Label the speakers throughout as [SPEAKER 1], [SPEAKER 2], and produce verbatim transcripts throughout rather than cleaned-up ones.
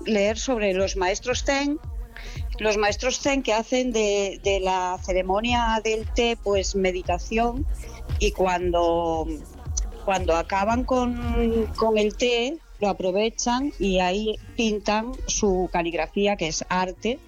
[SPEAKER 1] leer sobre los maestros zen, los maestros zen que hacen de, de la ceremonia del té, pues meditación, y cuando, cuando acaban con, con el té, lo aprovechan y ahí pintan su caligrafía, que es arte,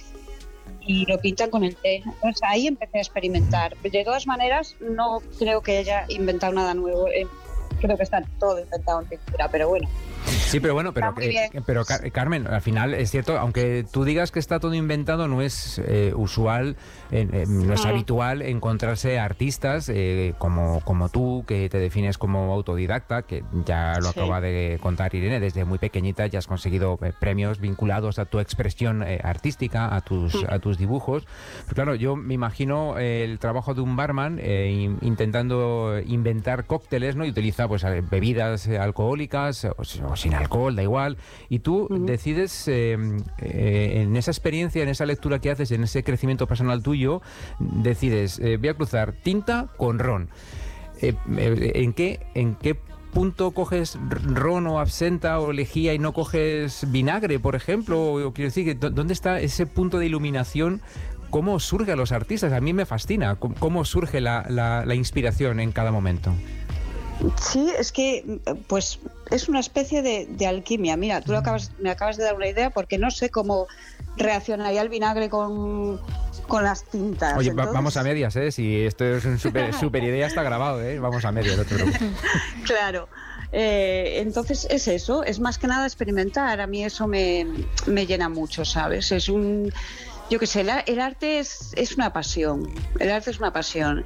[SPEAKER 1] y lo pintan con el té. Entonces ahí empecé a experimentar. De todas maneras, no creo que haya inventado nada nuevo. Eh, creo que está todo inventado en pintura, pero bueno.
[SPEAKER 2] Sí, pero bueno, pero, eh, pero Car- Carmen, al final es cierto, aunque tú digas que está todo inventado, no es eh, usual, eh, eh, no es mm. habitual encontrarse artistas eh, como, como tú, que te defines como autodidacta, que ya lo sí. acaba de contar Irene, desde muy pequeñita ya has conseguido eh, premios vinculados a tu expresión eh, artística, a tus, mm. a tus dibujos. Pero claro, yo me imagino eh, el trabajo de un barman eh, in, intentando inventar cócteles, ¿no? Y utiliza pues bebidas eh, alcohólicas o, o sin alcohol, da igual, y tú uh-huh. decides eh, eh, en esa experiencia, en esa lectura que haces, en ese crecimiento personal tuyo, decides, eh, voy a cruzar tinta con ron. Eh, ¿en qué, en qué punto coges ron o absenta o lejía y no coges vinagre, por ejemplo? O, quiero decir, ¿dónde está ese punto de iluminación? ¿Cómo surge a los artistas? A mí me fascina. ¿Cómo surge la, la, la inspiración en cada momento?
[SPEAKER 1] Sí, es que pues es una especie de, de alquimia. Mira, tú lo acabas, me acabas de dar una idea, porque no sé cómo reaccionaría el vinagre con, con las tintas.
[SPEAKER 2] Oye,
[SPEAKER 1] Entonces...
[SPEAKER 2] vamos a medias, ¿eh? Si esto es una super, super idea, está grabado, ¿eh? Vamos a medias, no te preocupes.
[SPEAKER 1] Claro. Eh, entonces es eso, es más que nada experimentar. A mí eso me, me llena mucho, ¿sabes? Es un... Yo qué sé, el, el arte es, es una pasión, el arte es una pasión,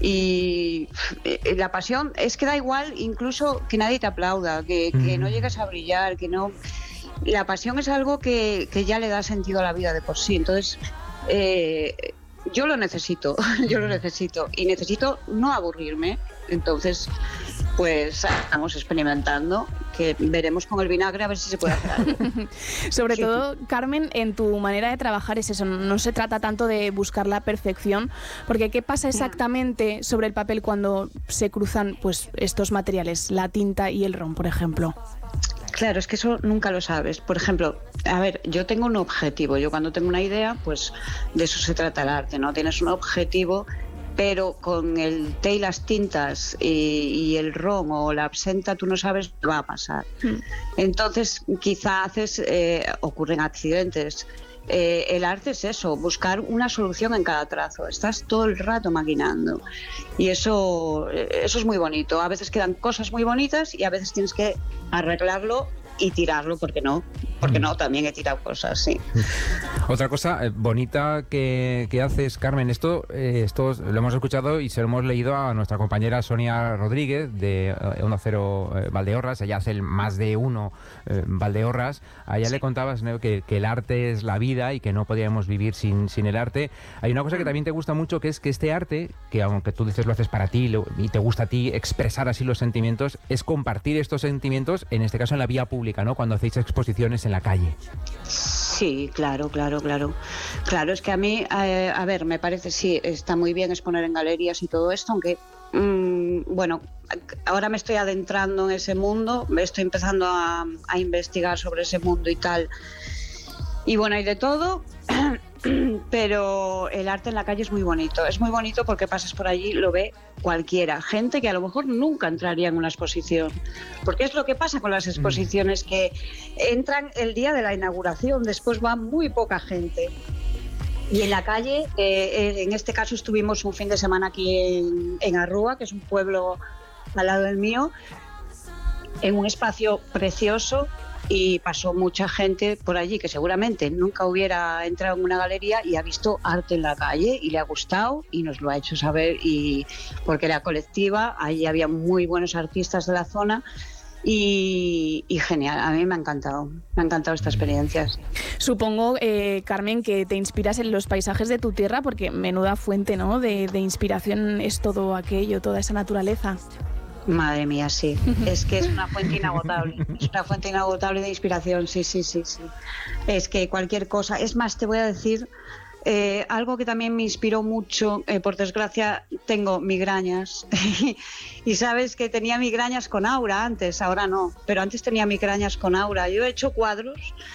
[SPEAKER 1] y la pasión es que da igual incluso que nadie te aplauda, que, que no llegues a brillar, que no... La pasión es algo que, que ya le da sentido a la vida de por sí, entonces eh, yo lo necesito, yo lo necesito, y necesito no aburrirme, entonces... Pues estamos experimentando, que veremos con el vinagre a ver si se puede hacer algo.
[SPEAKER 3] Sobre
[SPEAKER 1] sí.
[SPEAKER 3] todo, Carmen, en tu manera de trabajar es eso, no se trata tanto de buscar la perfección, porque ¿qué pasa exactamente sobre el papel cuando se cruzan pues estos materiales, la tinta y el ron, por ejemplo?
[SPEAKER 1] Claro, es que eso nunca lo sabes. Por ejemplo, a ver, yo tengo un objetivo, yo cuando tengo una idea, pues de eso se trata el arte, ¿no? Tienes un objetivo, pero con el té y las tintas y, y el ron o la absenta tú no sabes qué va a pasar. Mm. Entonces quizá haces, eh, ocurren accidentes. Eh, el arte es eso, buscar una solución en cada trazo. Estás todo el rato maquinando y eso, eso es muy bonito. A veces quedan cosas muy bonitas y a veces tienes que arreglarlo y tirarlo, porque no, porque no, también he tirado cosas, sí.
[SPEAKER 2] Otra cosa eh, bonita que, que haces, Carmen, esto, eh, esto lo hemos escuchado y se lo hemos leído a nuestra compañera Sonia Rodríguez de eh, Onda Cero eh, Valdeorras. Ella hace el más de uno eh, Valdeorras. A ella sí. le contabas, ¿no?, que, que el arte es la vida y que no podíamos vivir sin, sin el arte. Hay una cosa que también te gusta mucho, que es que este arte, que aunque tú dices lo haces para ti lo, y te gusta a ti expresar así los sentimientos, es compartir estos sentimientos, en este caso en la vía pública, ¿no?, cuando hacéis exposiciones en la calle.
[SPEAKER 1] Sí, claro, claro, claro. Claro, es que a mí, eh, a ver, me parece, sí, está muy bien exponer en galerías y todo esto, aunque, mmm, bueno, ahora me estoy adentrando en ese mundo, me estoy empezando a, a investigar sobre ese mundo y tal. Y bueno, hay de todo, pero el arte en la calle es muy bonito. Es muy bonito porque pasas por allí, lo ve cualquiera. Gente que a lo mejor nunca entraría en una exposición. Porque es lo que pasa con las exposiciones, que entran el día de la inauguración, después va muy poca gente. Y en la calle, eh, en este caso estuvimos un fin de semana aquí en, en Arrúa, que es un pueblo al lado del mío, en un espacio precioso, y pasó mucha gente por allí que seguramente nunca hubiera entrado en una galería y ha visto arte en la calle y le ha gustado y nos lo ha hecho saber, y porque era colectiva, allí había muy buenos artistas de la zona. Y, y genial, a mí me ha encantado, me ha encantado esta experiencia.
[SPEAKER 3] Supongo, eh, Carmen, que te inspiras en los paisajes de tu tierra, porque menuda fuente, ¿no?, de, de inspiración es todo aquello, toda esa naturaleza.
[SPEAKER 1] Madre mía, sí, es que es una fuente inagotable, es una fuente inagotable de inspiración, sí, sí, sí, sí. Es que cualquier cosa, es más, te voy a decir eh, algo que también me inspiró mucho, eh, por desgracia tengo migrañas, y sabes que tenía migrañas con aura antes, ahora no, pero antes tenía migrañas con aura. Yo he hecho cuadros